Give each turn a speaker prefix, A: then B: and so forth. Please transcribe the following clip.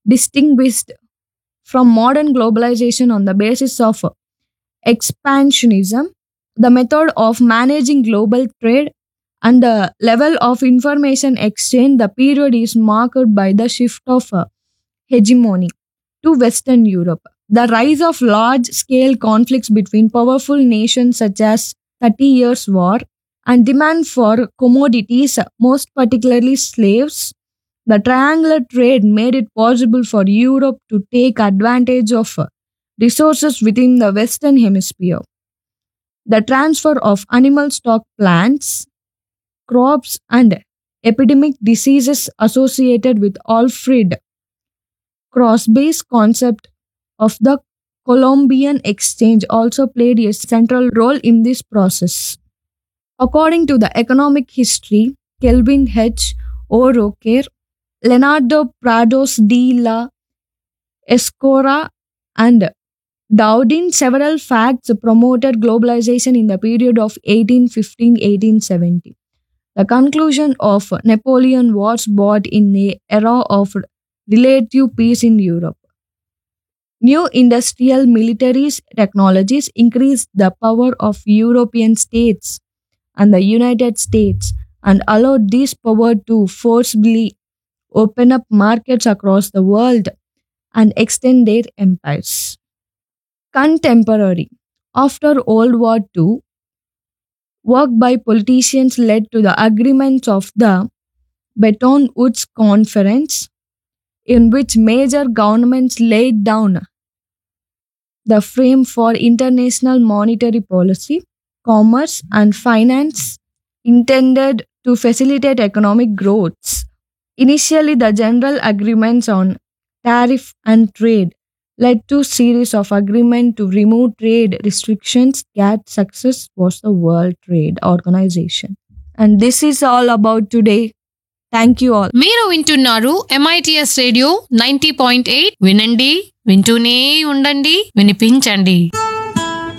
A: distinguished from modern globalization on the basis of expansionism, the method of managing global trade, and the level of information exchange. The period is marked by the shift of hegemony to Western Europe, the rise of large scale conflicts between powerful nations such as 30 Years' War, and demand for commodities, most particularly slaves. The triangular trade made it possible for Europe to take advantage of resources within the Western Hemisphere. The transfer of animal stock, plants, crops, and epidemic diseases associated with Alfred Crosby's concept of the Columbian Exchange also played a central role in this process. According to the economic history, Kelvin H. O'Rourke, Leonardo Prados de la Escora, and Dowdin, several facts promoted globalization in the period of 1815-1870. The conclusion of Napoleon Wars brought in an era of relative peace in Europe. New industrial military technologies increased the power of European states and the United States and allowed this power to forcibly open up markets across the world and extend their empires. Contemporary. After World War II, work by politicians led to the agreements of the Bretton Woods Conference, in which major governments laid down the frame for international monetary policy, commerce, and finance intended to facilitate economic growth. Initially, the general agreements on tariff and trade led to series of agreements to remove trade restrictions. GATT success was the World Trade Organization. And this is all about today. Thank you all.
B: మీరు వింటున్నారు MITS radio 90.8. వినండి, వింటూనే ఉండండి, వినిపించండి.